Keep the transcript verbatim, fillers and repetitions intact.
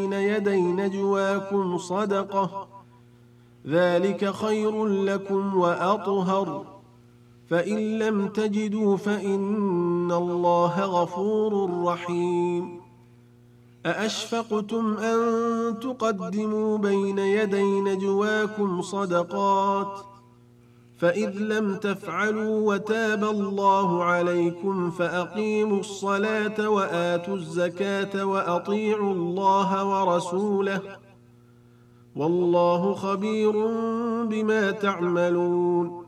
بين يدي نجواكم صدقة ذلك خير لكم وأطهر، فإن لم تجدوا فإن الله غفور رحيم. أأشفقتم أن تقدموا بين يدي نجواكم صدقات فإذ لم تفعلوا وتاب الله عليكم فأقيموا الصلاة وآتوا الزكاة وأطيعوا الله ورسوله والله خبير بما تعملون.